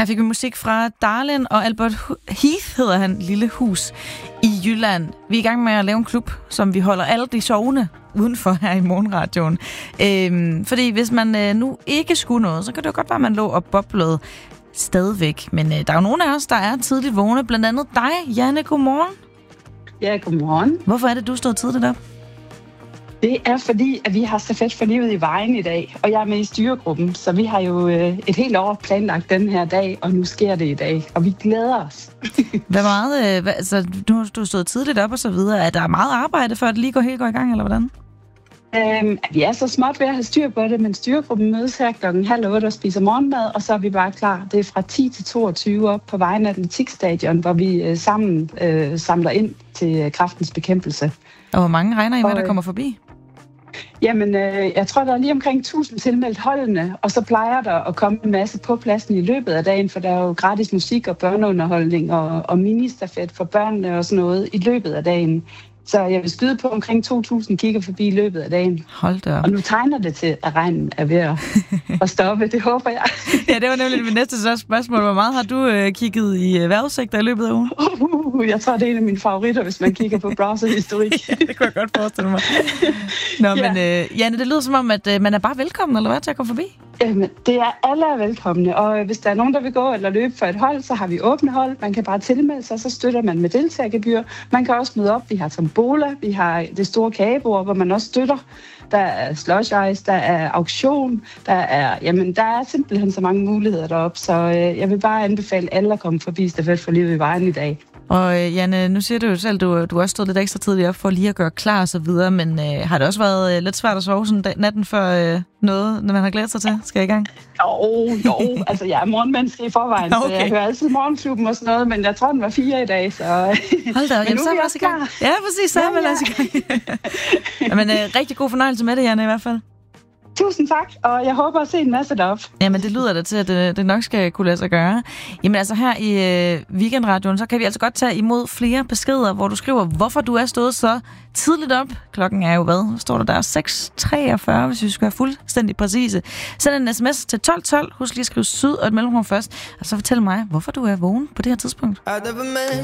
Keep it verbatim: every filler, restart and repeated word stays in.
Her fik vi musik fra Darlin og Albert Heath, hedder han, Lille Hus i Jylland. Vi er i gang med at lave en klub, som vi holder alle de sovende udenfor her i morgenradioen. Øhm, fordi hvis man øh, nu ikke skulle noget, så kan det jo godt være, at man lå og boblede stadigvæk. Men øh, der er jo nogle af os, der er tidligt vågne. Blandt andet dig, Janne. Godmorgen. Ja, godmorgen. Hvorfor er det, du stod tidligt op? Det er fordi, at vi har stafet for livet i Vejen i dag, og jeg er med i styregruppen, så vi har jo øh, et helt år planlagt den her dag, og nu sker det i dag, og vi glæder os. Hvad meget, øh, hvad, altså, du har du stået tidligt op og så videre. Er der meget arbejde, før det lige går helt går i gang, eller hvordan? Øhm, vi er så småt ved at have styr på det, men styregruppen mødes her klokken halv otte og spiser morgenmad, og så er vi bare klar. Det er fra ti til toogtyve op på Vejen Atletikstadion, hvor vi øh, sammen øh, samler ind til øh, kræftens bekæmpelse. Og hvor mange regner I med, og, der kommer forbi? Jamen, øh, jeg tror, der er lige omkring tusind tilmeldt holdene, og så plejer der at komme en masse på pladsen i løbet af dagen, for der er jo gratis musik og børneunderholdning og, og ministafet for børnene og sådan noget i løbet af dagen. Så jeg vil skyde på omkring to tusind kigger forbi i løbet af dagen. Hold da op. Og nu tegner det til, at regnen er ved at, at stoppe. Det håber jeg. Ja, det var nemlig mit næste spørgsmål. Hvor meget har du øh, kigget i øh, vejrudsigter i løbet af ugen? Uh, jeg tror, det er en af mine favoritter, hvis man kigger på browserhistorik. Ja, det kunne jeg godt forestille mig. Nå, ja. men øh, Janne, det lyder som om, at øh, man er bare velkommen, eller hvad, til at komme forbi? Jamen, det er alle er velkomne, og hvis der er nogen, der vil gå eller løbe for et hold, så har vi åbne hold. Man kan bare tilmelde sig, så støtter man med deltagergebyr. Man kan også møde op. Vi har tombola, vi har det store kagebord, hvor man også støtter. Der er slush ice, der er auktion, der er, jamen, der er simpelthen så mange muligheder deroppe, så øh, jeg vil bare anbefale alle at komme forbi Stafet for livet i Vejen i dag. Og øh, Janne, nu siger du jo selv, du, du har også stået lidt ekstra tidligt op for lige at gøre klar og så videre, men øh, har det også været øh, lidt svært at sove sådan dag, natten før øh, noget, når man har glædet sig til? Skal jeg i gang? Jo, jo. Altså, jeg er morgenmenneske i forvejen, okay. Så jeg hører altid morgenklubben og sådan noget, men jeg tror, den var fire i dag, så... Hold da, jamen, så er vi også i gang. Ja, præcis, så er vi også i gang. Men øh, rigtig god fornøjelse med det, Janne, i hvert fald. Tusind tak, og jeg håber at se en masse deroppe. Jamen, det lyder da til, at det, det nok skal kunne lade sig gøre. Jamen altså, her i øh, Weekendradioen, så kan vi altså godt tage imod flere beskeder, hvor du skriver, hvorfor du er stået så tidligt op. Klokken er jo hvad? Hvad står der der? seks treogfyrre, hvis vi skal være fuldstændig præcise. Send en sms til tolv tolv. Husk lige at skrive syd og et mellemrum først. Og så fortæl mig, hvorfor du er vågen på det her tidspunkt.